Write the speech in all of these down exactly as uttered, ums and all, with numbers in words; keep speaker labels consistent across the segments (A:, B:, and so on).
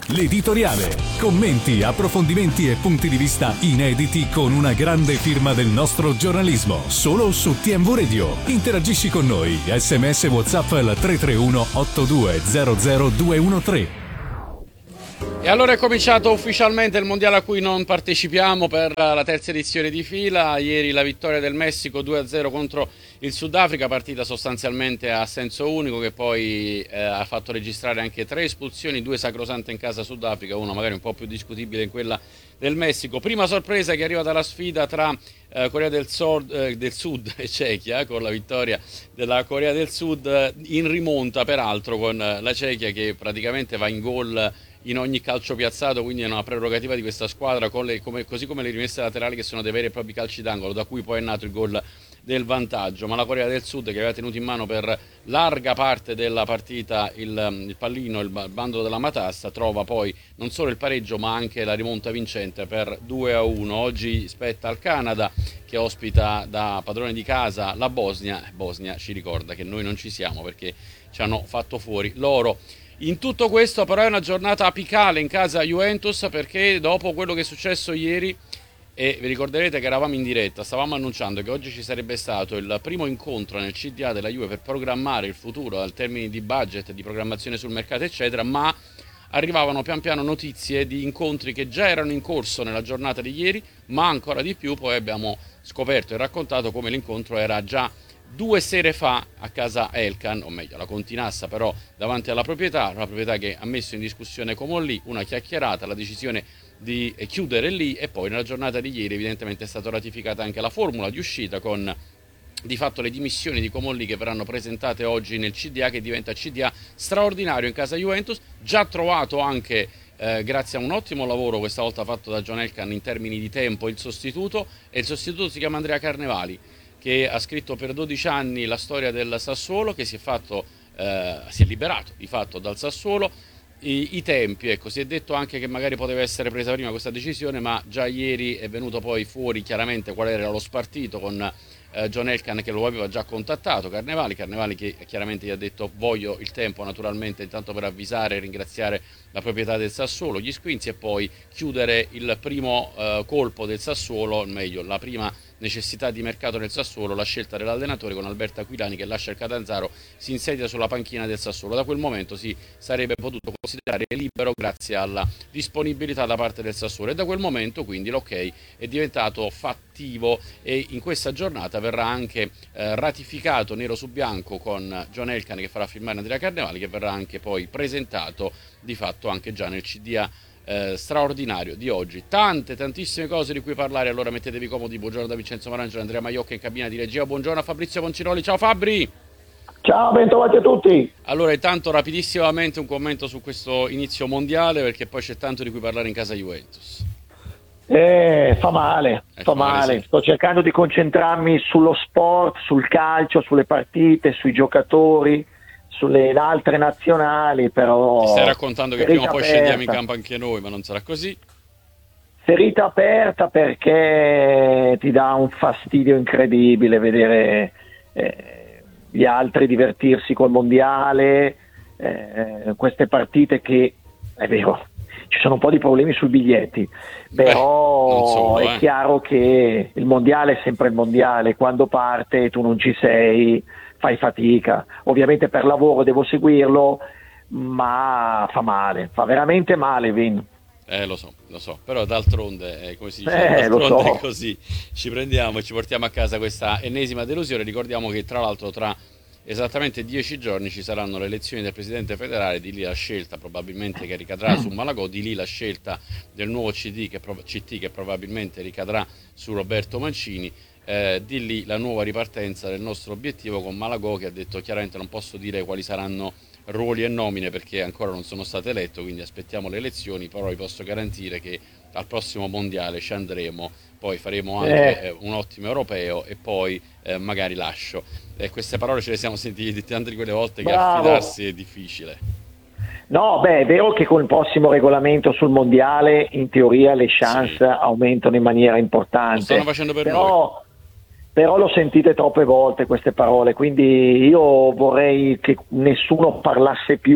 A: l'editoriale. Commenti, approfondimenti e punti di vista inediti con una grande firma del nostro giornalismo. Solo su T M V Radio. Interagisci con noi. Sms WhatsApp al tre tre uno otto due zero zero due uno tre.
B: E allora è cominciato ufficialmente il mondiale a cui non partecipiamo per la terza edizione di fila. Ieri la vittoria del Messico due a zero contro il Sudafrica, partita sostanzialmente a senso unico che poi eh, ha fatto registrare anche tre espulsioni, due sacrosante in casa Sudafrica, una magari un po' più discutibile in quella del Messico. Prima sorpresa che arriva dalla sfida tra eh, Corea del Sud, eh, del Sud e Cechia, con la vittoria della Corea del Sud eh, in rimonta peraltro con eh, la Cechia che praticamente va in gol in ogni calcio piazzato, quindi è una prerogativa di questa squadra, con le, come, così come le rimesse laterali che sono dei veri e propri calci d'angolo, da cui poi è nato il gol del vantaggio. Ma la Corea del Sud, che aveva tenuto in mano per larga parte della partita il, il pallino, il bando della matassa, trova poi non solo il pareggio ma anche la rimonta vincente per due a uno. Oggi spetta al Canada, che ospita da padrone di casa la Bosnia. Bosnia ci ricorda che noi non ci siamo perché ci hanno fatto fuori loro. In tutto questo però è una giornata apicale in casa Juventus, perché dopo quello che è successo ieri, e vi ricorderete che eravamo in diretta, stavamo annunciando che oggi ci sarebbe stato il primo incontro nel C D A della Juve per programmare il futuro al termine di budget, di programmazione sul mercato eccetera, ma arrivavano pian piano notizie di incontri che già erano in corso nella giornata di ieri, ma ancora di più poi abbiamo scoperto e raccontato come l'incontro era già due sere fa a casa Elkan, o meglio la Continassa, però davanti alla proprietà, la proprietà che ha messo in discussione Comolli, una chiacchierata, la decisione di chiudere lì, e poi nella giornata di ieri evidentemente è stata ratificata anche la formula di uscita con di fatto le dimissioni di Comolli che verranno presentate oggi nel C D A, che diventa C D A straordinario in casa Juventus, già trovato anche eh, grazie a un ottimo lavoro questa volta fatto da John Elkann in termini di tempo il sostituto, e il sostituto si chiama Andrea Carnevali, che ha scritto per dodici anni la storia del Sassuolo, che si è fatto eh, si è liberato di fatto dal Sassuolo. I, i tempi, ecco, si è detto anche che magari poteva essere presa prima questa decisione, ma già ieri è venuto poi fuori chiaramente qual era lo spartito con eh, John Elkann, che lo aveva già contattato Carnevali, Carnevali che chiaramente gli ha detto voglio il tempo naturalmente intanto per avvisare e ringraziare la proprietà del Sassuolo, gli Squinzi, e poi chiudere il primo eh, colpo del Sassuolo, o meglio la prima necessità di mercato nel Sassuolo, la scelta dell'allenatore con Alberto Aquilani che lascia il Catanzaro, si insedia sulla panchina del Sassuolo. Da quel momento si sarebbe potuto considerare libero grazie alla disponibilità da parte del Sassuolo, e da quel momento quindi l'ok è diventato fattivo, e in questa giornata verrà anche eh, ratificato nero su bianco con John Elkann che farà firmare Andrea Carnevali, che verrà anche poi presentato di fatto anche già nel C D A Eh, straordinario di oggi. Tante, tantissime cose di cui parlare, allora mettetevi comodi. Buongiorno da Vincenzo Marangelo, Andrea Maiocca in cabina di regia. Buongiorno a Fabrizio Poncinoli. Ciao Fabri!
C: Ciao, bentrovati a tutti!
B: Allora, intanto rapidissimamente un commento su questo inizio mondiale, perché poi c'è tanto di cui parlare in casa Juventus.
C: Eh, fa male,
B: eh,
C: fa male.
B: male sì.
C: Sto cercando di concentrarmi sullo sport, sul calcio, sulle partite, sui giocatori, sulle altre nazionali, però...
B: Ti stai raccontando che prima o poi scendiamo in campo anche noi, ma non sarà così?
C: Ferita aperta, perché ti dà un fastidio incredibile vedere eh, gli altri divertirsi col mondiale, eh, queste partite che, è vero, ci sono un po' di problemi sui biglietti, però Beh, solo, è eh. chiaro che il mondiale è sempre il mondiale, quando parte e tu non ci sei fai fatica. Ovviamente per lavoro devo seguirlo, ma fa male, fa veramente male, Vin.
B: Eh lo so, lo so, però d'altronde, eh, come si dice,
C: eh,
B: d'altronde
C: lo so.
B: è così, ci prendiamo e ci portiamo a casa questa ennesima delusione. Ricordiamo che tra l'altro tra esattamente dieci giorni ci saranno le elezioni del presidente federale, di lì la scelta probabilmente che ricadrà su Malagò, di lì la scelta del nuovo C D che, C T che probabilmente ricadrà su Roberto Mancini. Eh, di lì la nuova ripartenza del nostro obiettivo con Malagò, che ha detto chiaramente non posso dire quali saranno ruoli e nomine perché ancora non sono stato eletto, quindi aspettiamo le elezioni, però vi posso garantire che al prossimo mondiale ci andremo, poi faremo anche eh. un ottimo europeo e poi eh, magari lascio. Eh, queste parole ce le siamo sentite tante di quelle volte che
C: Bravo.
B: Affidarsi è difficile.
C: No, beh, è vero che con il prossimo regolamento sul mondiale in teoria le chance sì. aumentano in maniera importante.
B: Lo stanno facendo per
C: però...
B: noi.
C: Però l'ho sentite troppe volte queste parole, quindi io vorrei che nessuno parlasse più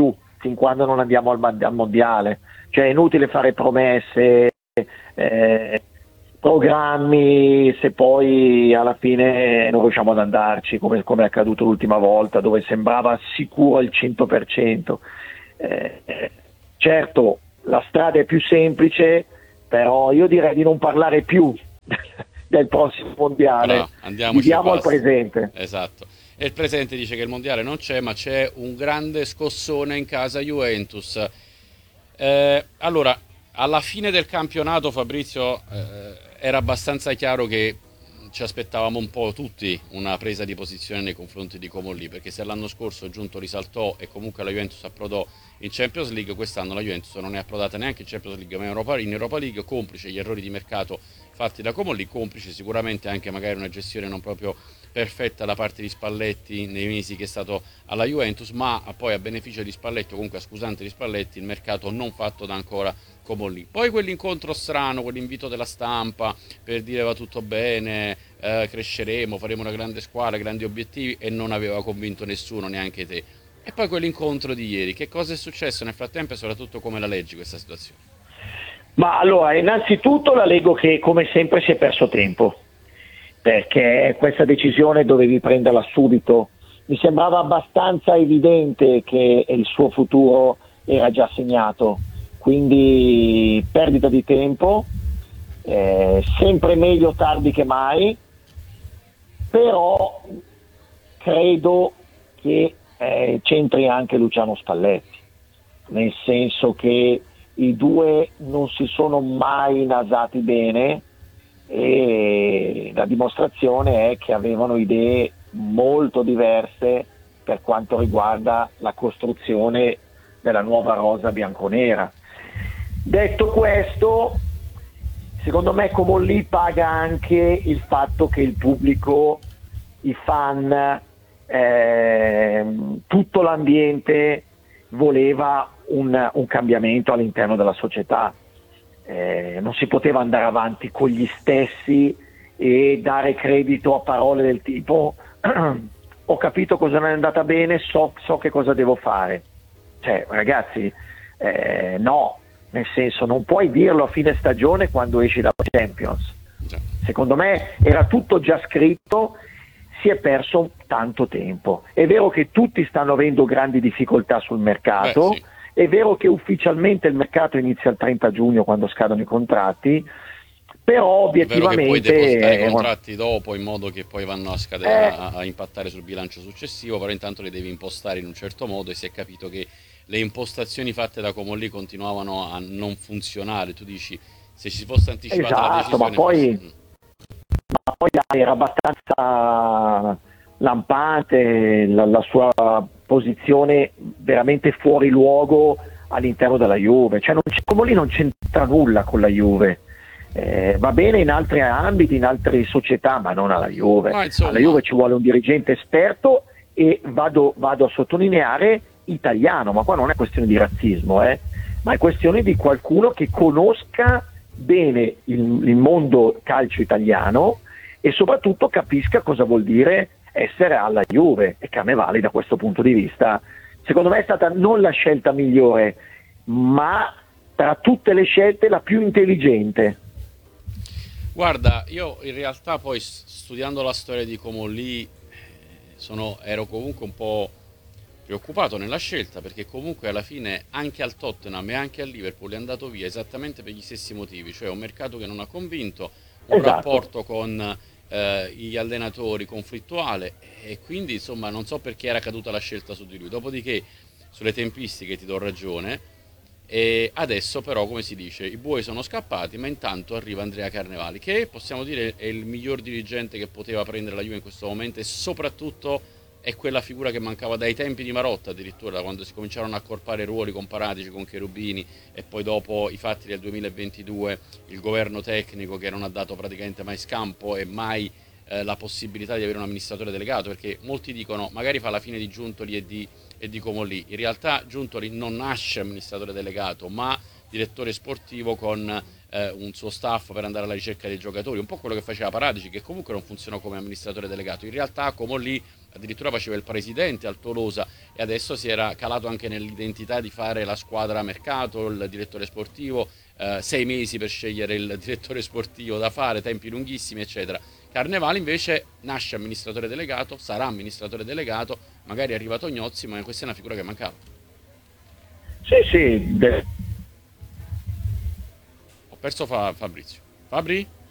C: fin quando non andiamo al, al mondiale. Cioè è inutile fare promesse, eh, programmi, se poi alla fine non riusciamo ad andarci, come, come è accaduto l'ultima volta, dove sembrava sicuro al cento per cento. Eh, certo, la strada è più semplice, però io direi di non parlare più del prossimo mondiale.
B: No, andiamoci,
C: viviamo al
B: basta.
C: presente.
B: Esatto. E il presente dice che il mondiale non c'è, ma c'è un grande scossone in casa Juventus. Eh, allora, alla fine del campionato, Fabrizio, eh, era abbastanza chiaro che ci aspettavamo un po' tutti una presa di posizione nei confronti di Comolli, perché se l'anno scorso Giunto risaltò e comunque la Juventus approdò in Champions League, quest'anno la Juventus non è approdata neanche in Champions League ma in Europa, in Europa League, complice gli errori di mercato fatti da Comolli, complice sicuramente anche magari una gestione non proprio perfetta da parte di Spalletti nei mesi che è stato alla Juventus, ma poi a beneficio di Spalletti o comunque a scusante di Spalletti il mercato non fatto da ancora Comolli. Poi quell'incontro strano, quell'invito della stampa per dire va tutto bene, eh, cresceremo, faremo una grande squadra, grandi obiettivi, e non aveva convinto nessuno, neanche te. E poi quell'incontro di ieri, che cosa è successo nel frattempo e soprattutto come la leggi questa situazione?
C: Ma allora, innanzitutto la leggo che come sempre si è perso tempo, perché questa decisione dovevi prenderla subito. Mi sembrava abbastanza evidente che il suo futuro era già segnato, quindi perdita di tempo, eh, sempre meglio tardi che mai, però credo che eh, c'entri anche Luciano Spalletti, nel senso che i due non si sono mai nasati bene e la dimostrazione è che avevano idee molto diverse per quanto riguarda la costruzione della nuova rosa bianconera. Detto questo, secondo me Comolli paga anche il fatto che il pubblico, i fan, eh, tutto l'ambiente voleva un, un cambiamento all'interno della società. Eh, non si poteva andare avanti con gli stessi e dare credito a parole del tipo ho capito cosa non è andata bene, so, so che cosa devo fare. Cioè ragazzi, eh, no, nel senso non puoi dirlo a fine stagione quando esci dalla Champions. Secondo me era tutto già scritto, si è perso tanto tempo. È vero che tutti stanno avendo grandi difficoltà sul mercato. Beh, sì. È vero che ufficialmente il mercato inizia il trenta giugno quando scadono i contratti, però obiettivamente...
B: È vero che puoi depostare i contratti dopo in modo che poi vanno a scadere, eh... a, a impattare sul bilancio successivo, però intanto li devi impostare in un certo modo e si è capito che le impostazioni fatte da Comolli continuavano a non funzionare. Tu dici, se ci si fosse anticipata
C: esatto,
B: la decisione...
C: ma poi,
B: fosse...
C: ma poi dai, era abbastanza lampante la, la sua posizione veramente fuori luogo all'interno della Juve, cioè non Comolli non c'entra nulla con la Juve, eh, va bene in altri ambiti, in altre società, ma non alla Juve. Ma insomma... alla Juve ci vuole un dirigente esperto e vado, vado a sottolineare italiano, ma qua non è questione di razzismo, eh, ma è questione di qualcuno che conosca bene il, il mondo calcio italiano e soprattutto capisca cosa vuol dire essere alla Juve, e Carnevali da questo punto di vista secondo me è stata non la scelta migliore, ma tra tutte le scelte la più intelligente.
B: Guarda, io in realtà poi studiando la storia di Comolli sono, ero comunque un po' preoccupato nella scelta, perché comunque alla fine anche al Tottenham e anche al Liverpool è andato via esattamente per gli stessi motivi, cioè un mercato che non ha convinto, un esatto. rapporto con eh, gli allenatori conflittuale, e quindi insomma non so perché era caduta la scelta su di lui. Dopodiché sulle tempistiche ti do ragione, e adesso però, come si dice, i buoi sono scappati, ma intanto arriva Andrea Carnevali, che possiamo dire è il miglior dirigente che poteva prendere la Juve in questo momento, e soprattutto è quella figura che mancava dai tempi di Marotta, addirittura da quando si cominciarono a accorpare ruoli comparatici con Cherubini, e poi dopo i fatti del duemilaventidue, il governo tecnico che non ha dato praticamente mai scampo e mai eh, la possibilità di avere un amministratore delegato, perché molti dicono magari fa la fine di Giuntoli e di, e di Comolli. In realtà Giuntoli non nasce amministratore delegato, ma direttore sportivo con eh, un suo staff per andare alla ricerca dei giocatori, un po' quello che faceva Paratici, che comunque non funzionò come amministratore delegato. In realtà Comolli addirittura faceva il presidente al Tolosa e adesso si era calato anche nell'identità di fare la squadra a mercato, il direttore sportivo, eh, sei mesi per scegliere il direttore sportivo da fare, tempi lunghissimi, eccetera. Carnevali invece nasce amministratore delegato, sarà amministratore delegato, magari è arrivato Gnozzi, ma questa è una figura che mancava.
C: Sì, sì. De-
B: Ho perso fa- Fabrizio. Fabri?